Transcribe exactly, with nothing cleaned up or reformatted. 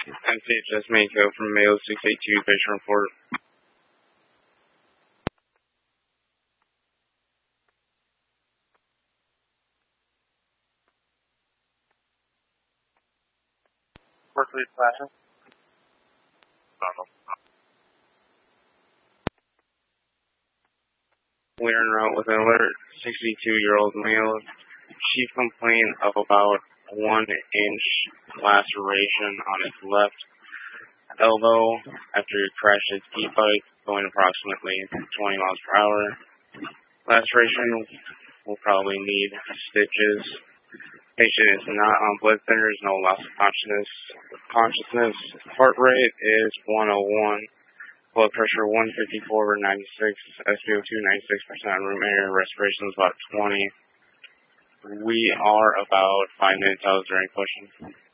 M C H S Mako from Mayo six eight two, patient report. Berkeley Plaza. We're en route with an alert, sixty-two-year-old male. Chief complaint of about one inch laceration on his left elbow after he crashed his e-bike going approximately twenty miles per hour. Laceration will probably need stitches. Patient is not on blood thinners, no loss of consciousness. Consciousness. Heart rate is one oh one. Blood pressure one fifty-four over ninety-six. S p O two ninety-six percent. Room air. Respiration is about twenty. We are about five minutes out during pushing.